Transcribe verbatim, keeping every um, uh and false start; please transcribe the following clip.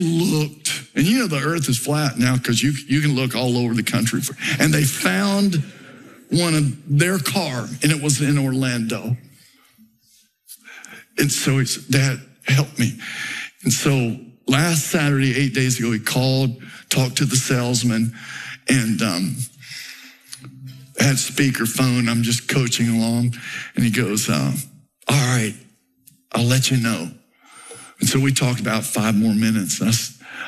looked, and you know the earth is flat now because you, you can look all over the country. For, and they found one of their car, and it was in Orlando. And so he said, Dad, help me. And so last Saturday, eight days ago, he called, talked to the salesman, and um, had speakerphone. I'm just coaching along. And he goes, uh, all right, I'll let you know. And so we talked about five more minutes. And I,